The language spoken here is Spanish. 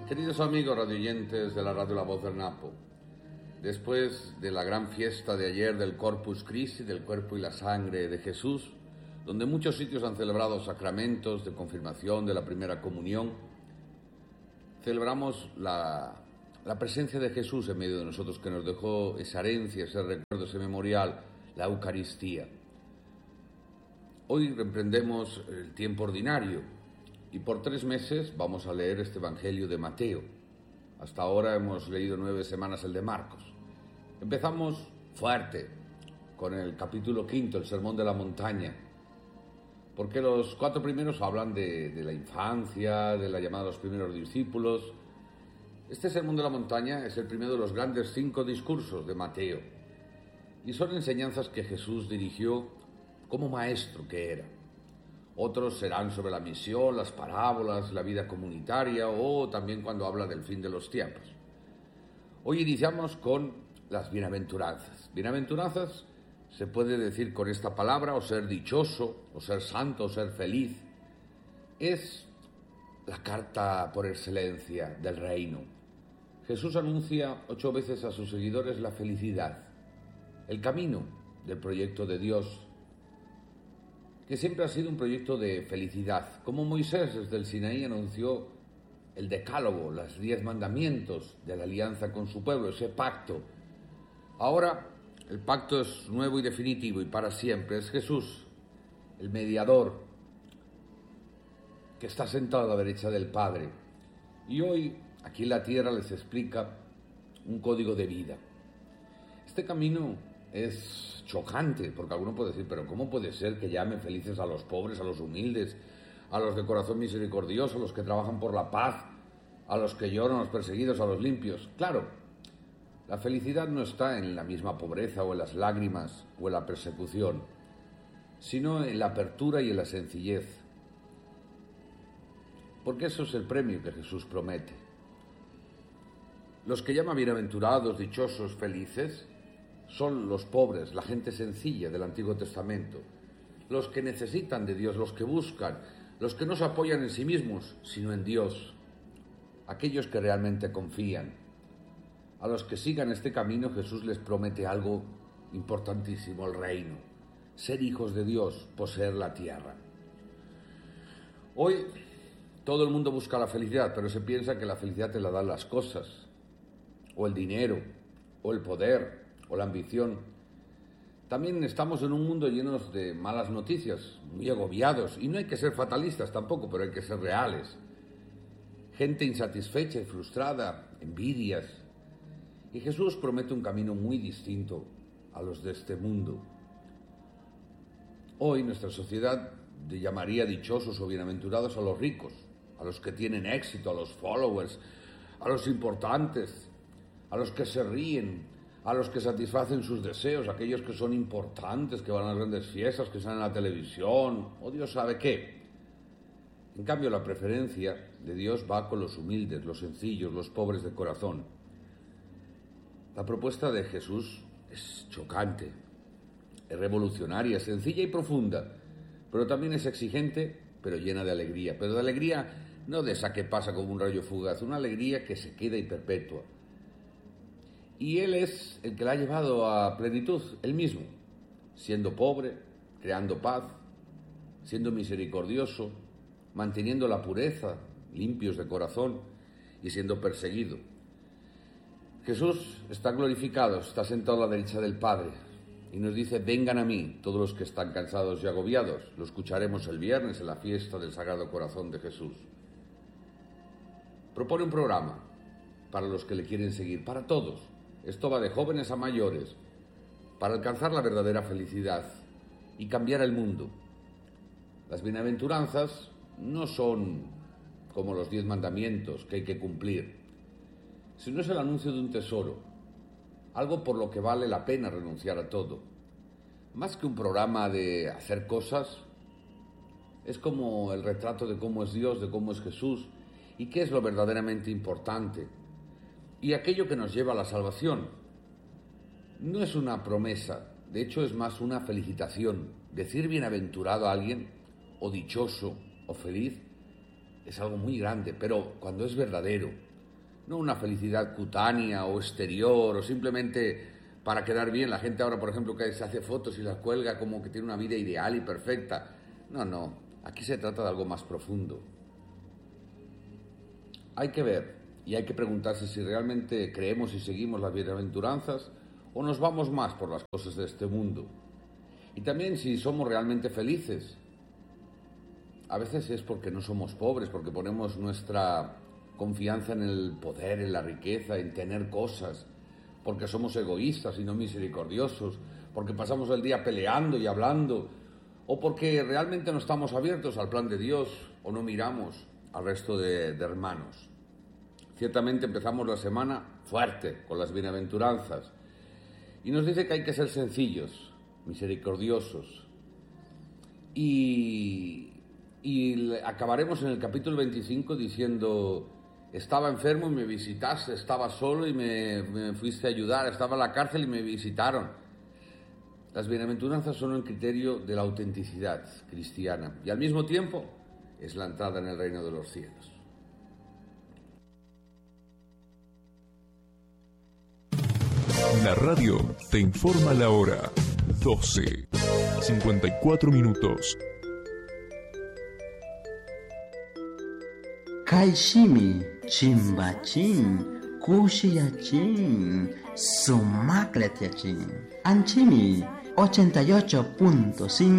Queridos amigos radioyentes de la radio La Voz del Napo, después de la gran fiesta de ayer del Corpus Christi, del cuerpo y la sangre de Jesús, donde muchos sitios han celebrado sacramentos de confirmación, de la primera comunión, celebramos la presencia de Jesús en medio de nosotros, que nos dejó esa herencia, ese recuerdo, ese memorial, la Eucaristía. Hoy reemprendemos el tiempo ordinario y por 3 meses vamos a leer este Evangelio de Mateo. Hasta ahora hemos leído 9 semanas el de Marcos. Empezamos fuerte con el capítulo 5, el Sermón de la Montaña, porque los 4 primeros hablan de la infancia, de la llamada de los primeros discípulos. Este Sermón de la Montaña es el primero de los grandes 5 discursos de Mateo y son enseñanzas que Jesús dirigió como maestro que era. Otros serán sobre la misión, las parábolas, la vida comunitaria o también cuando habla del fin de los tiempos. Hoy iniciamos con las bienaventuranzas. Bienaventuranzas se puede decir con esta palabra o ser dichoso, o ser santo, o ser feliz. Es la carta por excelencia del reino. Jesús anuncia 8 veces a sus seguidores la felicidad, el camino del proyecto de Dios, que siempre ha sido un proyecto de felicidad. Como Moisés desde el Sinaí anunció el decálogo, los 10 mandamientos de la alianza con su pueblo, ese pacto. Ahora el pacto es nuevo y definitivo y para siempre. Es Jesús, el mediador, que está sentado a la derecha del Padre. Y hoy, aquí en la tierra, les explica un código de vida. Este camino es chocante, porque alguno puede decir, pero ¿cómo puede ser que llamen felices a los pobres, a los humildes, a los de corazón misericordioso, a los que trabajan por la paz, a los que lloran, a los perseguidos, a los limpios? Claro, la felicidad no está en la misma pobreza o en las lágrimas o en la persecución, sino en la apertura y en la sencillez, porque eso es el premio que Jesús promete. Los que llama bienaventurados, dichosos, felices, son los pobres, la gente sencilla del Antiguo Testamento, los que necesitan de Dios, los que buscan, los que no se apoyan en sí mismos, sino en Dios, aquellos que realmente confían. A los que sigan este camino, Jesús les promete algo importantísimo, el reino, ser hijos de Dios, poseer la tierra. Hoy todo el mundo busca la felicidad, pero se piensa que la felicidad te la dan las cosas, o el dinero, o el poder, o la ambición. También estamos en un mundo lleno de malas noticias, muy agobiados, y no hay que ser fatalistas tampoco, pero hay que ser reales. Gente insatisfecha y frustrada, envidias. Y Jesús promete un camino muy distinto a los de este mundo. Hoy nuestra sociedad llamaría dichosos o bienaventurados a los ricos, a los que tienen éxito, a los followers, a los importantes, a los que se ríen, a los que satisfacen sus deseos, aquellos que son importantes, que van a las grandes fiestas, que salen en la televisión, o Dios sabe qué. En cambio, la preferencia de Dios va con los humildes, los sencillos, los pobres de corazón. La propuesta de Jesús es chocante, es revolucionaria, sencilla y profunda, pero también es exigente, pero llena de alegría. Pero de alegría no de esa que pasa como un rayo fugaz, una alegría que se queda y perpetua. Y Él es el que la ha llevado a plenitud, Él mismo, siendo pobre, creando paz, siendo misericordioso, manteniendo la pureza, limpios de corazón y siendo perseguido. Jesús está glorificado, está sentado a la derecha del Padre y nos dice: vengan a mí todos los que están cansados y agobiados. Lo escucharemos el viernes en la fiesta del Sagrado Corazón de Jesús. Propone un programa para los que le quieren seguir, para todos. Esto va de jóvenes a mayores, para alcanzar la verdadera felicidad y cambiar el mundo. Las bienaventuranzas no son como los 10 mandamientos que hay que cumplir, sino es el anuncio de un tesoro, algo por lo que vale la pena renunciar a todo. Más que un programa de hacer cosas, es como el retrato de cómo es Dios, de cómo es Jesús y qué es lo verdaderamente importante. Y aquello que nos lleva a la salvación. No es una promesa, de hecho es más una felicitación. Decir bienaventurado a alguien, o dichoso, o feliz, es algo muy grande, pero cuando es verdadero, no una felicidad cutánea o exterior o simplemente para quedar bien. La gente ahora, por ejemplo, que se hace fotos y las cuelga como que tiene una vida ideal y perfecta. No, aquí se trata de algo más profundo. Hay que ver y hay que preguntarse si realmente creemos y seguimos las bienaventuranzas o nos vamos más por las cosas de este mundo. Y también si somos realmente felices. A veces es porque no somos pobres, porque ponemos nuestra confianza en el poder, en la riqueza, en tener cosas, porque somos egoístas y no misericordiosos, porque pasamos el día peleando y hablando, o porque realmente no estamos abiertos al plan de Dios o no miramos al resto de hermanos. Ciertamente empezamos la semana fuerte con las bienaventuranzas y nos dice que hay que ser sencillos, misericordiosos, y acabaremos en el capítulo 25 diciendo: estaba enfermo y me visitaste, estaba solo y me fuiste a ayudar, estaba en la cárcel y me visitaron. Las bienaventuranzas son un criterio de la autenticidad cristiana y al mismo tiempo es la entrada en el reino de los cielos. La radio te informa la hora. 12:54 minutos. Kaishimi, chimbachin, kushiyachin, sumakletiachin. Anchimi, 88.5